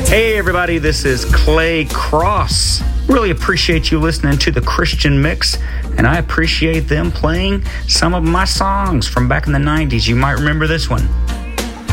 Hey everybody, this is Clay Cross. Really appreciate you listening to the Christian Mix, and I appreciate them playing some of my songs from back in the 90s. You might remember this one.